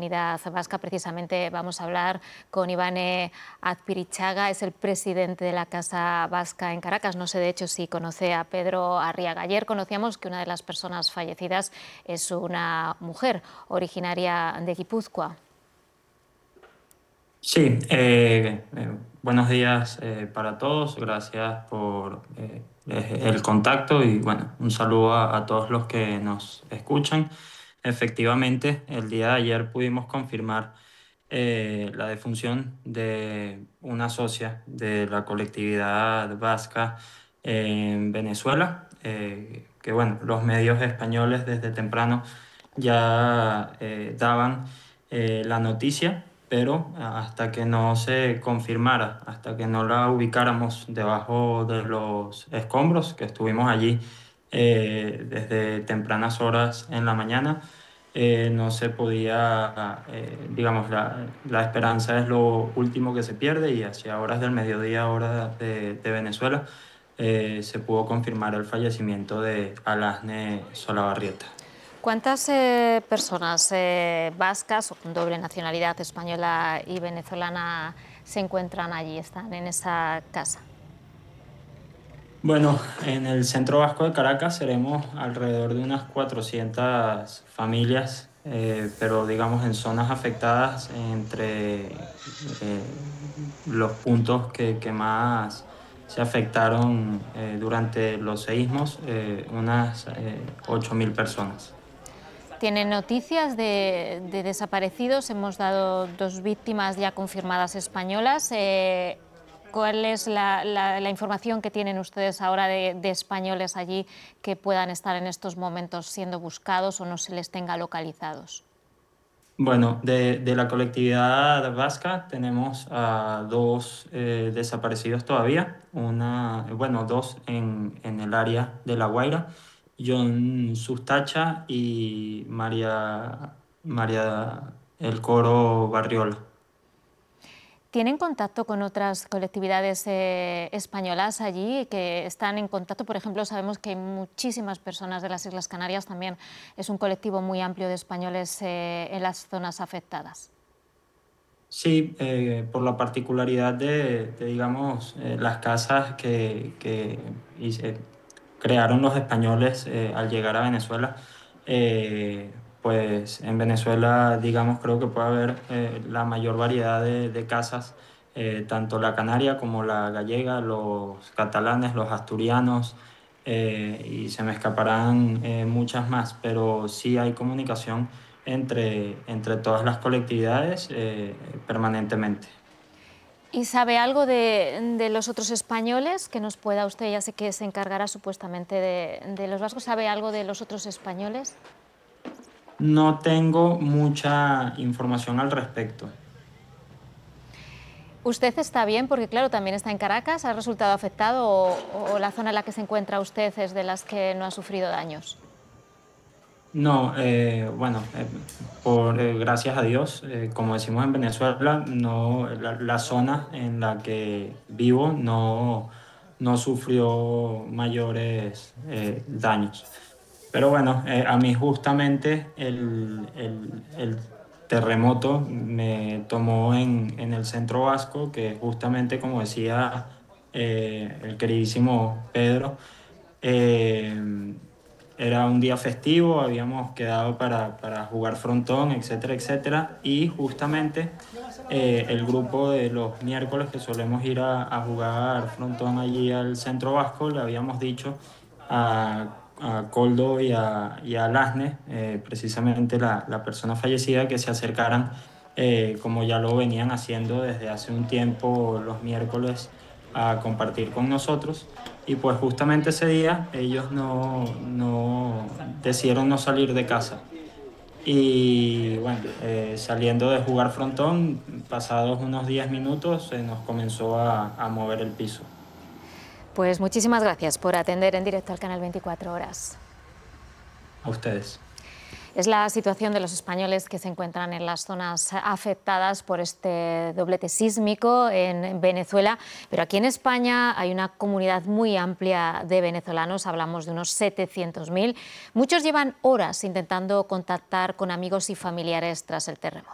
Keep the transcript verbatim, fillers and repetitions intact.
comunidad vasca. Precisamente vamos a hablar con Ibane Azpirichaga, es el presidente de la Casa Vasca en Caracas. No sé, de hecho, si conoce a Pedro Arriaga. Ayer conocíamos que una de las personas fallecidas es una mujer originaria de Guipúzcoa. Sí, eh, eh, buenos días eh, para todos. Gracias por eh, el contacto y bueno, un saludo a, a todos los que nos escuchan. Efectivamente, el día de ayer pudimos confirmar eh, la defunción de una socia de la colectividad vasca en Venezuela, eh, que bueno, los medios españoles desde temprano ya eh, daban eh, la noticia, pero hasta que no se confirmara, hasta que no la ubicáramos debajo de los escombros, que estuvimos allí eh, desde tempranas horas en la mañana, eh, no se podía, eh, digamos, la, la esperanza es lo último que se pierde y hacia horas del mediodía, hora de, de Venezuela, eh, se pudo confirmar el fallecimiento de Alasne Solabarrieta. ¿Cuántas eh, personas eh, vascas o con doble nacionalidad española y venezolana se encuentran allí, están en esa casa? Bueno, en el centro vasco de Caracas seremos alrededor de unas cuatrocientas familias, eh, pero digamos en zonas afectadas entre eh, los puntos que, que más se afectaron eh, durante los seísmos, eh, unas eh, ocho mil personas. ¿Tienen noticias de, de desaparecidos? Hemos dado dos víctimas ya confirmadas españolas. Eh, ¿Cuál es la, la, la información que tienen ustedes ahora de, de españoles allí que puedan estar en estos momentos siendo buscados o no se les tenga localizados? Bueno, de, de la colectividad vasca tenemos a dos eh, desaparecidos todavía, una, bueno, dos en, en el área de La Guaira, John Sustacha y María, María El Coro Barriola. ¿Tienen contacto con otras colectividades eh, españolas allí que están en contacto? Por ejemplo, sabemos que hay muchísimas personas de las Islas Canarias, también es un colectivo muy amplio de españoles eh, en las zonas afectadas. Sí, eh, por la particularidad de, de, digamos, eh, las casas que, que hice- crearon los españoles eh, al llegar a Venezuela, eh, pues en Venezuela, digamos, creo que puede haber eh, la mayor variedad de, de casas, eh, tanto la canaria como la gallega, los catalanes, los asturianos, eh, y se me escaparán eh, muchas más, pero sí hay comunicación entre, entre todas las colectividades eh, permanentemente. ¿Y sabe algo de, de los otros españoles que nos pueda usted, ya sé que se encargará supuestamente de, de los vascos, ¿sabe algo de los otros españoles? No tengo mucha información al respecto. ¿Usted está bien? Porque claro, también está en Caracas, ¿ha resultado afectado o, o la zona en la que se encuentra usted es de las que no ha sufrido daños? No, eh, bueno, eh, por, eh, gracias a Dios, eh, como decimos en Venezuela, no, la, la zona en la que vivo no, no sufrió mayores eh, daños. Pero bueno, eh, a mí justamente el, el- el terremoto me tomó en, en el centro vasco, que justamente como decía eh, el queridísimo Pedro, eh, era un día festivo, habíamos quedado para, para jugar frontón, etcétera, etcétera. Y justamente eh, el grupo de los miércoles que solemos ir a, a jugar frontón allí al centro vasco, le habíamos dicho a, a Coldo y a, y a Lasne, eh, precisamente la, la persona fallecida, que se acercaran, eh, como ya lo venían haciendo desde hace un tiempo los miércoles, a compartir con nosotros. Y pues justamente ese día ellos no, no decidieron no salir de casa. Y bueno, eh, saliendo de jugar frontón, pasados unos diez minutos, se nos comenzó a, a mover el piso. Pues muchísimas gracias por atender en directo al canal veinticuatro horas. A ustedes. Es la situación de los españoles que se encuentran en las zonas afectadas por este doblete sísmico en Venezuela, pero aquí en España hay una comunidad muy amplia de venezolanos, hablamos de unos setecientos mil. Muchos llevan horas intentando contactar con amigos y familiares tras el terremoto.